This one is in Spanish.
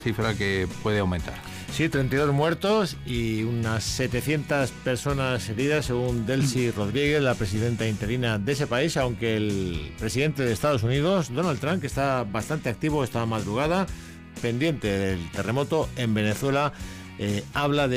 cifra que puede aumentar. Sí, 32 muertos y unas 700 personas heridas, según Delcy Rodríguez, la presidenta interina de ese país, aunque el presidente de Estados Unidos, Donald Trump, que está bastante activo esta madrugada, pendiente del terremoto en Venezuela, habla de